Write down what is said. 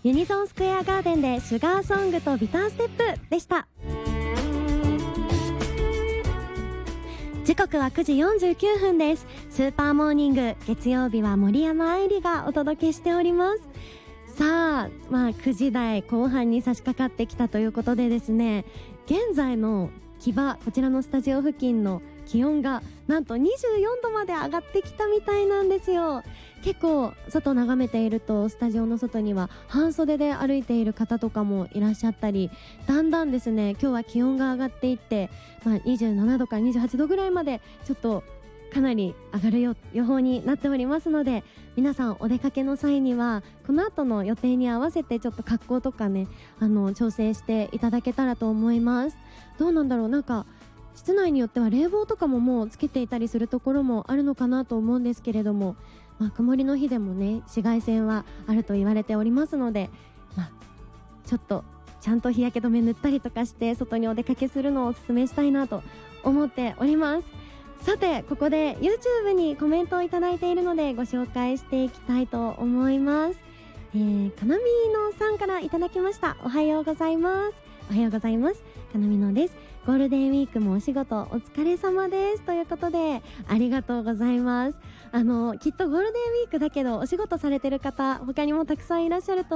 ユニゾンスクエアガーデンでシュガーソングとビターステップでした。時刻は9時49分です。スーパーモーニング、月曜日は森山愛理がお届けしております。さあ、9時台後半に差し掛かってきたということでですね、現在の木場、こちらのスタジオ付近の気温がなんと24度まで上がってきたみたいなんですよ。結構外眺めていると、スタジオの外には半袖で歩いている方とかもいらっしゃったり、だんだんですね、今日は気温が上がっていって、27度から28度ぐらいまでちょっとかなり上がる予報になっておりますので、皆さんお出かけの際にはこの後の予定に合わせてちょっと格好とかね、調整していただけたらと思います。どうなんだろう、なんか室内によっては冷房とかももうつけていたりするところもあるのかなと思うんですけれども、曇りの日でもね、紫外線はあると言われておりますので、ちょっとちゃんと日焼け止め塗ったりとかして外にお出かけするのをお勧めしたいなと思っております。さて、ここで YouTube にコメントをいただいているのでご紹介していきたいと思います。かなみのさんからいただきました。おはようございます。おはようございます。かなみのです。ゴールデンウィークもお仕事お疲れ様ですということで、ありがとうございます。きっとゴールデンウィークだけどお仕事されてる方、他にもたくさんいらっしゃると